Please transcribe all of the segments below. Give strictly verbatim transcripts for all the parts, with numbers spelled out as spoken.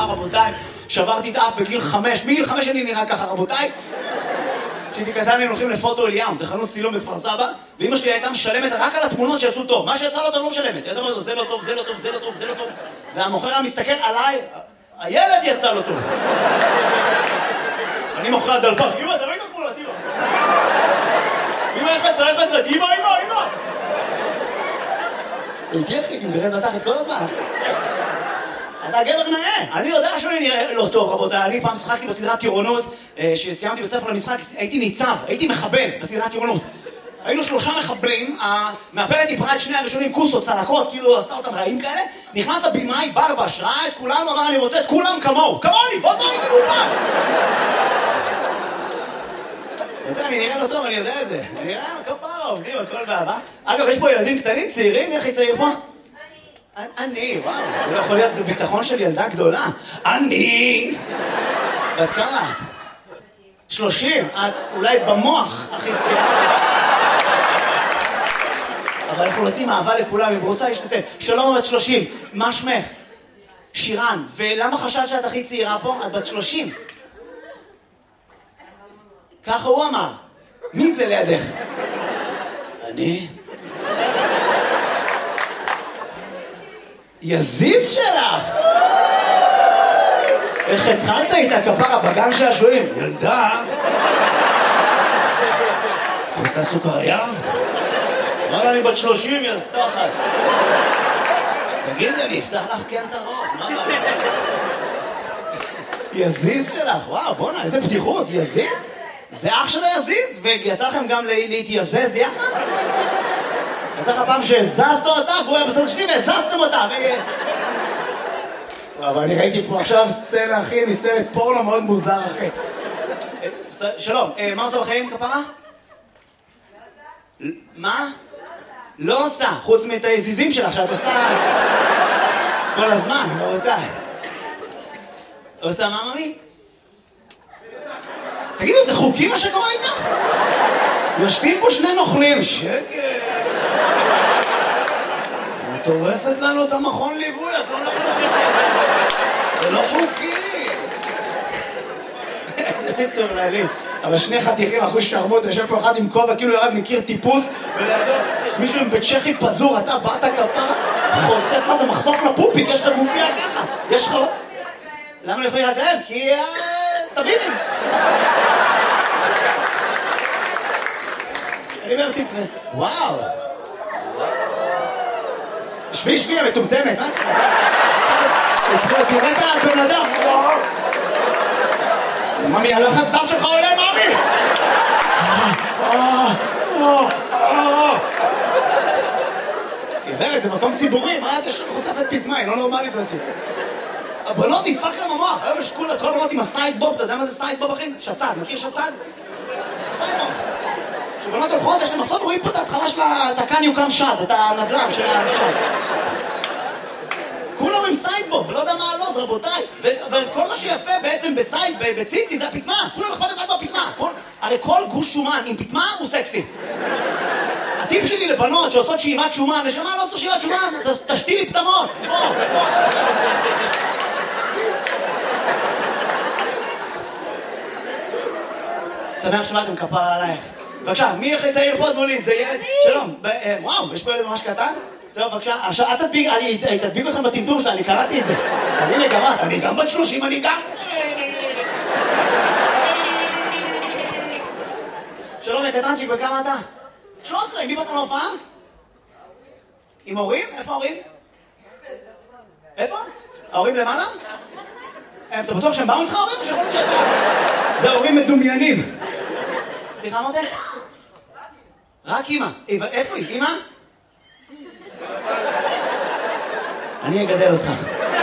כפרה, רבותיי. שברתי את האף בגיל חמש. מגיל חמש אני נראה ככה, רבותיי. כשהייתי קטן הם הולכים לפוטו אליאם, זה חנות צילום בכפר סבא, ואמא שלי הייתה משלמת רק על התמונות שיצאו טוב. מה שיצא לא טוב לא משלמת. הייתה אומרת, זה לא טוב, זה לא טוב, זה לא טוב, זה לא טוב. והמוכר היה מסתכל עליי, הילד יצא לו טוב. אני מוכר דלפק, אמא, תראי את התמונות, אמא. אמא, איך יצא, איך יצא, אמא, אמא, אמא. זה תהיה אחי, אם נרד בתחת כל הזמן. אתה גבר נאה, אני יודע שאני נראה לא טוב, רבותיי. אני פעם שחקתי בסדרת טירונות, שסיימתי בית ספר למשחק, הייתי ניצב, הייתי מחבל בסדרת טירונות. היינו שלושה מחבלים, המאפרת דיברה את שני הראשונים, כוסות, צלקות, כאילו עשתה אותם רעים כאלה. נכנס הבימאי, ברבש, ראה את כולנו, אמר אני רוצה את כולם כמוהו, כמוני, בוא בוא איתנו פעם. אני נראה לא טוב, אני יודע את זה. אני נראה כפרה, עובדים, הכל באהבה. אגב, יש פה ילדים קטנים, צעירים, איך היא צעיר פה? אני, וואו, זה לא יכול להיות, זה ביטחון של ילדה גדולה. אני! ואת כמה את? שלושים. את אולי במוח הכי צעירה. אבל אנחנו נותנים אהבה לכולם, אם רוצה להשתתף. שלום, בת שלושים. מה שמך? שירן. ולמה חשבת שאת הכי צעירה פה? את בת שלושים. ככה הוא אמר. מי זה לידך? אני? יזיז שלך! איך התחלת איתה כפרה בגן שעשועים? ילדה! רוצה סוכריה? אמרה אני בת שלושים, יא סתחת. אז תגידי, אני אפתח לך כן את הרוב, מה הבעיה? יזיז שלך, וואו, בוא'נה, איזה פתיחות, יזיז? זה אח שלו יזיז? ויצא לכם גם להתייזז יחד? יצא לך פעם שהזזת אותה, והוא היה בסדר שלי והזזתם אותה, ו... אבל אני ראיתי פה עכשיו סצנה, אחי, מסרט פורנו מאוד מוזר, אחי. שלום, מה עושה בחיים, כפרה? מה? לא עושה, חוץ מאת היזיזים שלך, שאת עושה כל הזמן, רבותיי. עושה מה, ממי? תגידו, זה חוקי מה שקורה איתה? יושבים פה שני נוכלים, שקט. את הורסת לנו את המכון ליווי, את לא נוכלים. זה לא חוקי. איזה מטורללים. אבל שני חתיכים, אחוז שרמות, יושב פה אחד עם כובע, כאילו ירד מכיר טיפוס, ולידו מישהו עם בית צ'כי פזור, אתה באת כפרה, חושף, מה זה, מחשוף לפופיק, יש לך גופיה ככה, יש לך... למה לא יכולים רגלם? כי... תביני. אני אומר, תתראה, וואו. שבי, שבי, המטומטמת, מה? תראה את הבן אדם, וואו. ממי, הלחץ דם שלך עולה, ממי! גברת, זה מקום ציבורי, מה את יש חושפת פתמה, היא לא נורמלית אותי. הבנות נדפק להם המוח, היום יש כל הבנות עם הסיידבוב, אתה יודע מה זה סיידבוב, אחי? שצד, מכיר שצד? סיידבוב. כשבנות הולכות, יש להם מחסות, רואים פה את ההתחלה של התקן יוקם שד, את הנדל"ן של השד. כולם עם סיידבוב, לא יודע מה הלוז, רבותיי. וכל מה שיפה בעצם בסייד, בציצי, זה הפתמה. כולם יכול לבד בפתמה. הרי כל גוש שומן עם פתמה הוא סקסי. הטיפ שלי לבנות שעושות שאיבת שומן, נשמה לא עושה שאיבת שומן, תשתי לי פתמות. שמח שבאתם כפרה עלייך. בבקשה, מי הכי צעיר פה מולי? זה ילד? שלום. וואו, יש פה ילד ממש קטן? טוב, בבקשה. עכשיו, אל תדביק, אני תדביק אתכם בטמטום שלה, אני קראתי את זה. הנה, גם את, אני גם בת שלושים, אני גם... שלום, יקטנצ'יק, וכמה אתה? שלוש עשרה, עם מי באת להופעה? עם הורים? איפה ההורים? איפה? ההורים למעלה? אתה בטוח שהם באו איתך ההורים? או שיכול להיות שאתה... זה הורים מדומיינים. סליחה, מותק? רק אמא. איפה היא? אמא? אני אגדל אותך.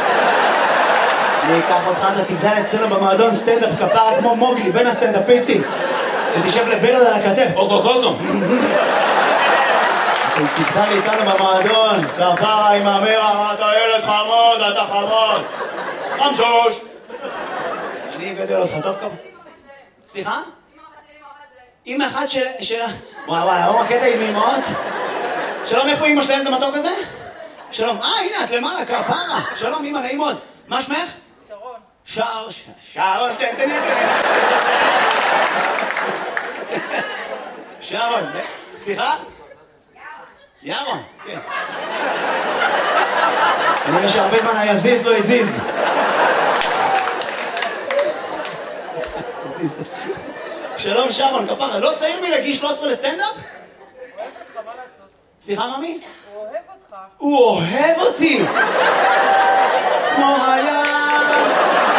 אני אקח אותך, אתה תגדל אצלנו במועדון סטנדאפ כפרה כמו מוגלי, בין הסטנדאפיסטים. ותשב לברד על הכתף, אוגו קוגו. אתה תגדל איתנו במועדון, כפרה עם אמרה, אתה ילד חמוד, אתה חמוד. חמשוש. אני אגדל אותך, טוב כפרה. סליחה? אמא אחת של... וואי וואי, היום הקטע עם אמאות. שלום, איפה אמא שלהם את המתוק הזה? שלום, אה, הנה, את למעלה, כפרה. שלום, אמא, נעים מאוד. מה שמך? שרון. שר, שרון, תן, תן, תן. שרון, סליחה? ירון. ירון, כן. אני רואה שהרבה זמן היה זיז, לא הזיז. שלום שרון, כפרה, לא צעיר מלגיל שלוש עשרה לסטנדאפ? הוא אוהב אותך, מה לעשות? סליחה, ממי? הוא אוהב אותך. הוא אוהב אותי! כמו הים!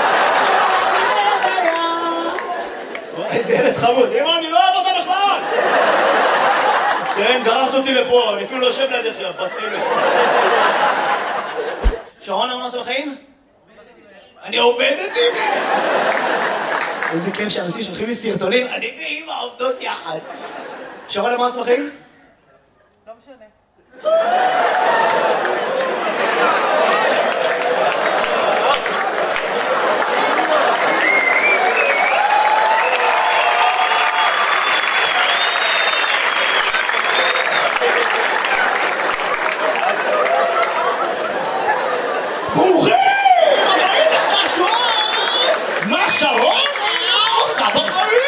איזה ילד חמוד. אמא, אני לא אוהב אותה בכלל! אז כן, גררת אותי לפה, אני אפילו לא יושב לידך, בת אלף. שרון, מה עושה בחיים? אני עובדת עם מי? איזה כיף שאנשים שולחים לי סרטונים, אני ואמא עובדות יחד. שרון, מה עושה בחיים? לא משנה. ברוכים! הבאים לחשוב! מה שרון עושה בחיים?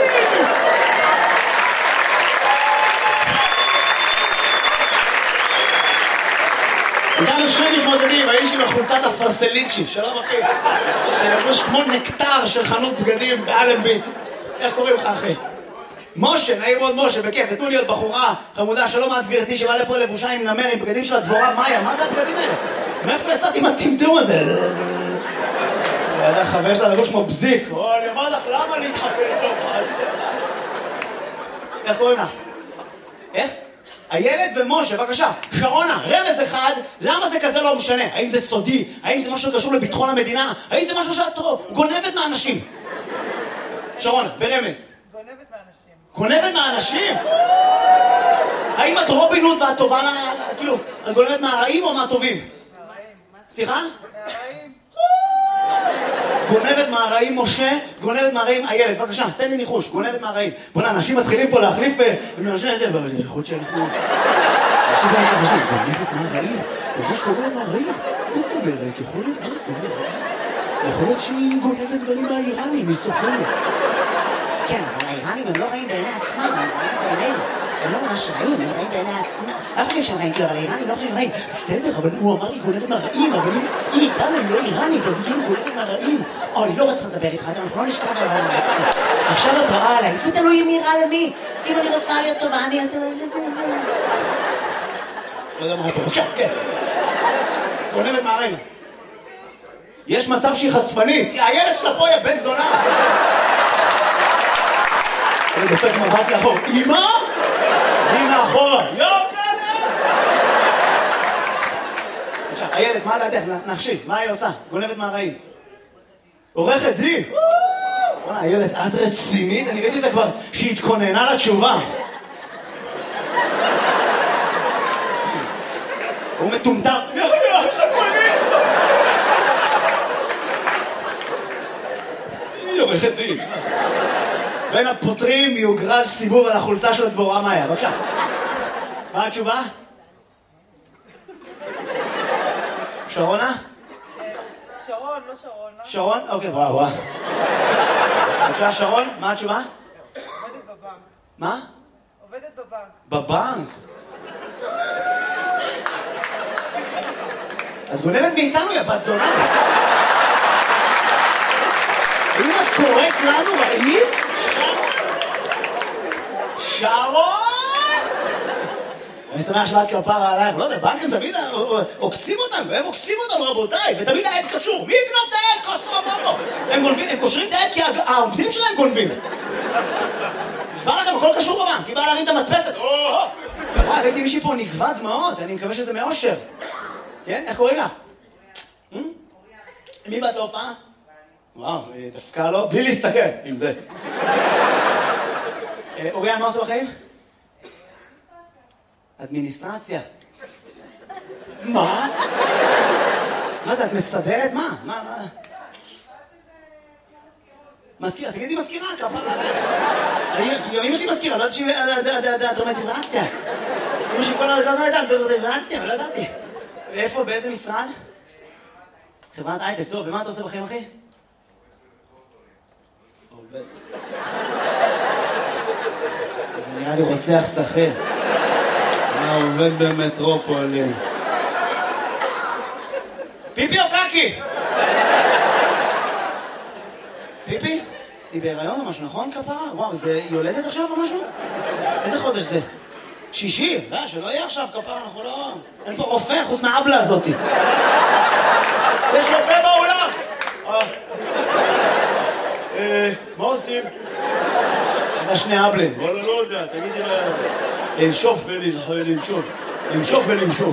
איתנו שני מתמודדים, האיש עם החולצת הפרסליצ'י, שלום אחי, שלבוש כמו נקטר של חנות בגדים באלנבי. איך קוראים לך אחי? משה, נעים מאוד משה, בכיף, נתנו לי עוד בחורה חמודה, שלום את גברתי שבאה לפה לבושה עם נמר, עם בגדים של הדבורה מאיה, מה זה הבגדים האלה? מאיפה יצאתי עם הטמטום הזה? ידע חבר שלה לבוש כמו בזיק, או אני אומר לך, למה להתחפש לו? איך קוראים לך? איך? הילד ומשה, בבקשה, שרונה, רמז אחד, למה זה כזה לא משנה? האם זה סודי? האם זה משהו קשור לביטחון המדינה? האם זה משהו שאת גונבת מהאנשים? שרונה, ברמז. גונבת מהאנשים. גונבת מהאנשים? האם את רובין הוד ואת טובה, כאילו, את גונבת מהרעים או מהטובים? מהרעים. סליחה? מהרעים. גונבת מהרעים משה, גונבת מהרעים הילד, בבקשה, תן לי ניחוש, גונבת מהרעים. בוא'נה, אנשים מתחילים פה להחליף ומאנשים את זה, אבל זה יכול שאנחנו... אנשים לא חשוב, גונבת מהרעים? יש גונבת מהרעים? מה זאת אומרת? יכול להיות, מה זאת אומרת? יכול להיות שהיא גונבת דברים מהאיראנים, היא צוחקת. כן, אבל האיראנים הם לא רעים בעיני עצמם, הם רעים בעינינו. הם לא ממש רעים, הם רעים בעיני עצמם. אף חושב שהם רעים, כאילו, אבל האיראנים לא חושבים רעים. בסדר, אבל הוא אמר לי גונבת מהרעים, אבל אם איתנו היא לא איראנית, אז היא כאילו גונבת מהרעים. או, אני לא רוצה לדבר איתך, אנחנו לא נשכב על העולם. עכשיו את רעה עליי, זה תלוי אם נראה למי. אם אני רוצה להיות טובה, אני... לא יודע מה פה, כן, כן. גונבת מהרעים. יש מצב שהיא חשפנית. הילד שלה פה היא בן זונה. אני דופק מבט לאחור. אמא? הנה אחורה. יוקלת! עכשיו, הילד, מה לידך? נחשי, מה היא עושה? גונבת מהרעים. עורכת דין. בוא'נה, הילד, את רצינית? אני ראיתי אותה כבר שהיא התכוננה לתשובה. הוא מטומטם. היא עורכת דין. בין הפותרים יוגרל סיבוב על החולצה של הדבורה מאיה. בבקשה. מה התשובה? שרונה? שרון, לא שרון. שרון? אוקיי, וואו, וואו. בבקשה, שרון, מה התשובה? עובדת בבנק. מה? עובדת בבנק. בבנק? את גונבת מאיתנו, יא בת זונה. האם את קוראת לנו רעים? שרון! אני שמח שבאת כפרה עלייך, לא יודע, בנקים תמיד עוקצים אותנו, הם עוקצים אותנו רבותיי, ותמיד העד קשור. מי יקנוב את העד? כוסו הבובו. הם גונבים, הם קושרים את העד כי העובדים שלהם גונבים. נשמע לכם, הכל קשור בבנק, היא באה להרים את המדפסת. וואי, ראיתי מישהי פה נגבה דמעות, אני מקווה שזה מאושר. כן? איך קוראים לה? מי באת להופעה? וואו, דווקא לא, בלי להסתכל עם זה. אוריאן, מה עושה בחיים? אדמיניסטרציה. מה? מה זה, את מסדרת? מה? מה, מה? מזכירה, תגידי מזכירה, כפרה עליך. כי גם אמא שלי מזכירה, לא יודעת שהיא דרמטיזציה. אמא שלי כל הזמן הייתה דרמטיזציה, אבל לא ידעתי. ואיפה, באיזה משרד? חברת הייטק, טוב, ומה אתה עושה בחיים, אחי? עובד. זה נראה לי רוצח שכיר. מה עובד במטרופולין? פיפי או קקי? פיפי? היא בהיריון או משהו, נכון כפרה? וואו, זה יולדת עכשיו או משהו? איזה חודש זה? שישי? לא, שלא יהיה עכשיו כפרה, אנחנו לא... אין פה רופא חוץ מהאבלה הזאתי. יש רופא באולם! אה, מה עושים? אתה שני אבלים. וואלה, לא יודע, תגידי לה... לנשוף ולנשוף. לנשוף ולנשוף.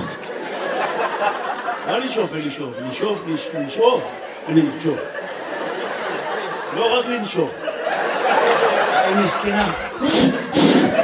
מה לנשוף ולנשוף? לנשוף, לנשוף ולנשוף. לא רק לנשוף. היא מסכנה.